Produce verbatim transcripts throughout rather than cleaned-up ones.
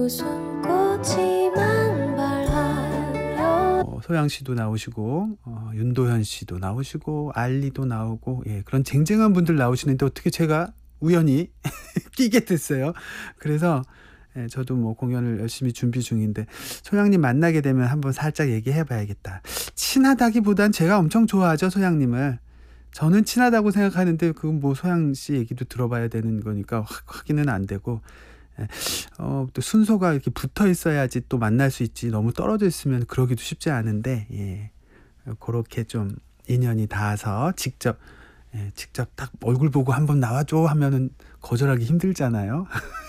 웃음꽃이만 발하려. 어, 소양 씨도 나오시고 어, 윤도현 씨도 나오시고 알리도 나오고 예, 그런 쟁쟁한 분들 나오시는데 어떻게 제가 우연히 끼게 됐어요. 그래서 예, 저도 뭐 공연을 열심히 준비 중인데 소양님 만나게 되면 한번 살짝 얘기해 봐야겠다. 친하다기보단 제가 엄청 좋아하죠, 소양님을. 저는 친하다고 생각하는데 그건 뭐 소양 씨 얘기도 들어봐야 되는 거니까 확, 확인은 안 되고 예, 어, 또 순서가 이렇게 붙어 있어야지 또 만날 수 있지 너무 떨어져 있으면 그러기도 쉽지 않은데 예, 그렇게 좀 인연이 닿아서 직접 예, 직접 딱 얼굴 보고 한번 나와줘 하면은 거절하기 힘들잖아요.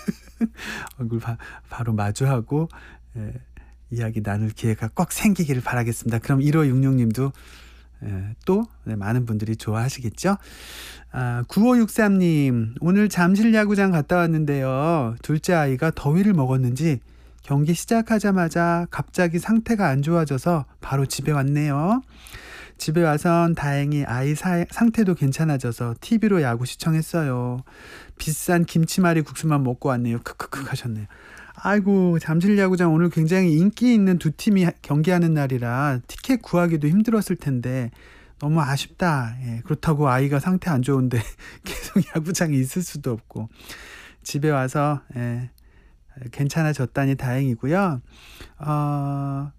얼굴 바, 바로 마주하고 예, 이야기 나눌 기회가 꼭 생기기를 바라겠습니다. 그럼 일오육육 님도 예, 또 네, 많은 분들이 좋아하시겠죠. 아, 구오육삼 님 오늘 잠실 야구장 갔다 왔는데요. 둘째 아이가 더위를 먹었는지 경기 시작하자마자 갑자기 상태가 안 좋아져서 바로 집에 왔네요. 집에 와선 다행히 아이 사, 상태도 괜찮아져서 티비로 야구 시청했어요. 비싼 김치말이 국수만 먹고 왔네요. 크크크 하셨네요. 아이고, 잠실 야구장 오늘 굉장히 인기 있는 두 팀이 경기하는 날이라 티켓 구하기도 힘들었을 텐데 너무 아쉽다. 예, 그렇다고 아이가 상태 안 좋은데 계속 야구장에 있을 수도 없고 집에 와서 예, 괜찮아졌다니 다행이고요. 어...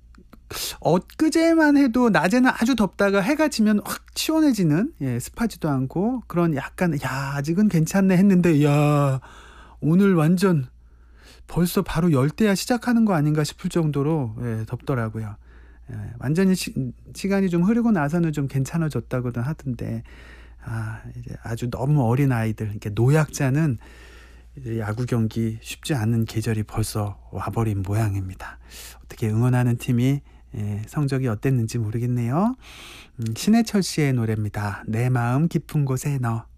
엊그제만 해도 낮에는 아주 덥다가 해가 지면 확 시원해지는 예, 습하지도 않고 그런 약간 야 아직은 괜찮네 했는데 야 오늘 완전 벌써 바로 열대야 시작하는 거 아닌가 싶을 정도로 예, 덥더라고요. 예, 완전히 시, 시간이 좀 흐르고 나서는 좀 괜찮아졌다고는 하던데 아, 이제 아주 너무 어린 아이들 이렇게 노약자는 이제 야구 경기 쉽지 않은 계절이 벌써 와버린 모양입니다. 어떻게 응원하는 팀이 예, 성적이 어땠는지 모르겠네요. 음, 신해철 씨의 노래입니다. 내 마음 깊은 곳에 너.